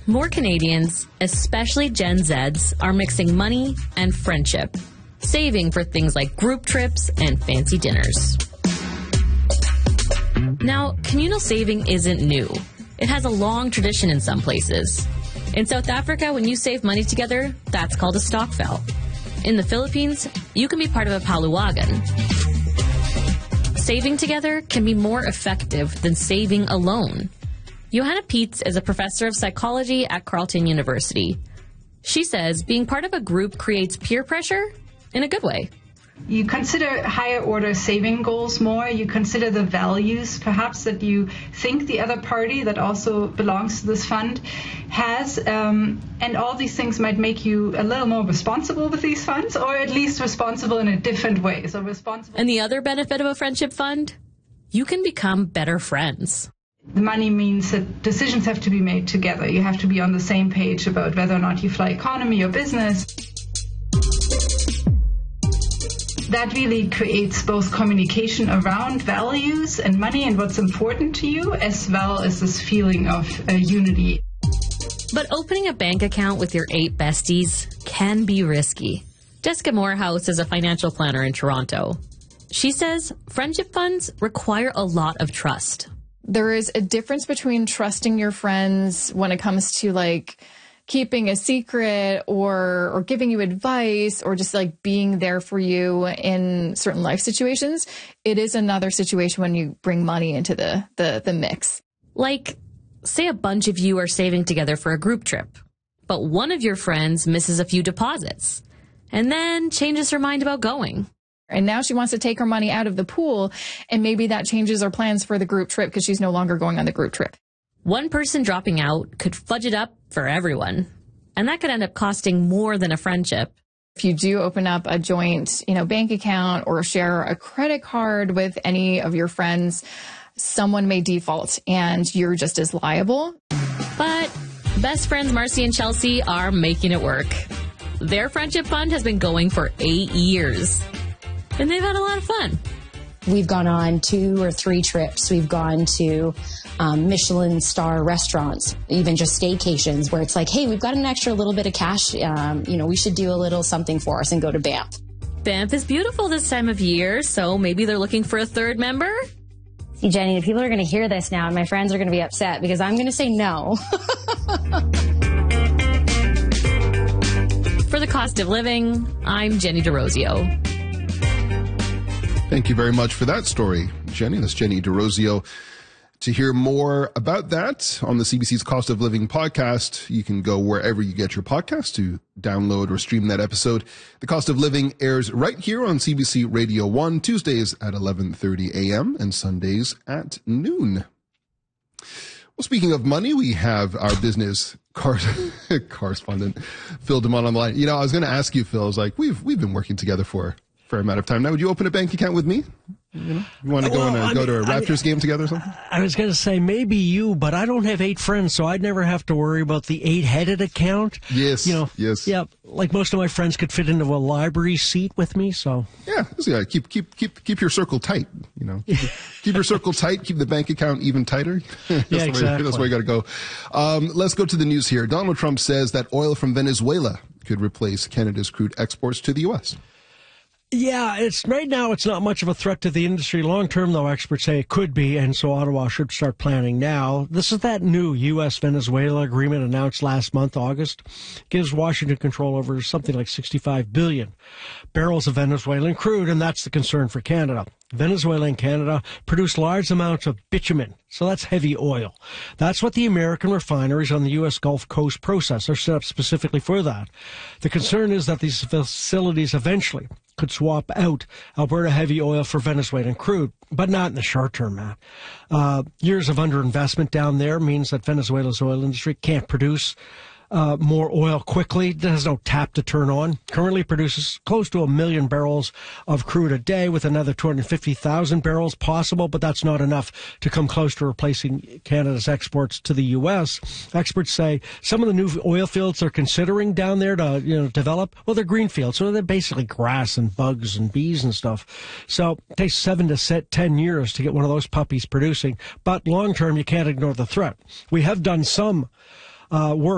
More Canadians, especially Gen Zs, are mixing money and friendship, saving for things like group trips and fancy dinners. Now, communal saving isn't new. It has a long tradition in some places. In South Africa, when you save money together, that's called a stokvel. In the Philippines, you can be part of a paluwagan. Saving together can be more effective than saving alone. Johanna Pietz is a professor of psychology at Carleton University. She says being part of a group creates peer pressure in a good way. You consider higher order saving goals more. You consider the values, perhaps, that you think the other party that also belongs to this fund has. And all these things might make you a little more responsible with these funds, or at least responsible in a different way. So responsible. And the other benefit of a friendship fund? You can become better friends. The money means that decisions have to be made together. You have to be on the same page about whether or not you fly economy or business. That really creates both communication around values and money and what's important to you, as well as this feeling of unity. But opening a bank account with your 8 besties can be risky. Jessica Morehouse is a financial planner in Toronto. She says friendship funds require a lot of trust. There is a difference between trusting your friends when it comes to keeping a secret or giving you advice or just being there for you in certain life situations. It is another situation when you bring money into the mix. Say a bunch of you are saving together for a group trip, but one of your friends misses a few deposits and then changes her mind about going. And now she wants to take her money out of the pool, and maybe that changes her plans for the group trip because she's no longer going on the group trip. One person dropping out could fudge it up for everyone, and that could end up costing more than a friendship. If you do open up a joint, bank account or share a credit card with any of your friends, someone may default and you're just as liable. But best friends Marcy and Chelsea are making it work. Their friendship fund has been going for 8 years, and they've had a lot of fun. We've gone on 2 or 3 trips. We've gone to Michelin star restaurants, even just staycations where it's hey, we've got an extra little bit of cash. We should do a little something for us and go to Banff. Banff is beautiful this time of year, so maybe they're looking for a third member? See, Jenny, people are going to hear this now and my friends are going to be upset because I'm going to say no. For the Cost of Living, I'm Jenny DeRosio. Thank you very much for that story, Jenny. That's Jenny DeRosio. To hear more about that on the CBC's Cost of Living podcast, you can go wherever you get your podcast to download or stream that episode. The Cost of Living airs right here on CBC Radio 1, Tuesdays at 11:30 a.m. and Sundays at noon. Well, speaking of money, we have our business correspondent, Phil DeMont, on the line. I was going to ask you, Phil, we've been working together for a fair amount of time now. Would you open a bank account with me? You want to go to a Raptors game together or something? I was going to say maybe you, but I don't have 8 friends, so I'd never have to worry about the 8-headed account. Yes. Yes. Yeah. Most of my friends could fit into a library seat with me, so. Yeah. Keep your circle tight, Keep your circle tight, keep the bank account even tighter. Exactly. That's where you got to go. Let's go to the news here. Donald Trump says that oil from Venezuela could replace Canada's crude exports to the U.S. Yeah, right now it's not much of a threat to the industry. Long term, though, experts say it could be, and so Ottawa should start planning now. This is that new U.S.-Venezuela agreement announced last month, August. Gives Washington control over something like 65 billion barrels of Venezuelan crude, and that's the concern for Canada. Venezuela and Canada produce large amounts of bitumen, so that's heavy oil. That's what the American refineries on the U.S. Gulf Coast process. They're set up specifically for that. The concern is that these facilities eventually could swap out Alberta heavy oil for Venezuelan crude, but not in the short term, Matt. Years of underinvestment down there means that Venezuela's oil industry can't produce more oil quickly. It has no tap to turn on. Currently produces close to 1 million barrels of crude a day, with another 250,000 barrels possible, but that's not enough to come close to replacing Canada's exports to the U.S. Experts say some of the new oil fields they're considering down there to develop, well, they're green fields, so they're basically grass and bugs and bees and stuff. So it takes 7 to 10 years to get one of those puppies producing, but long term you can't ignore the threat. We have done some work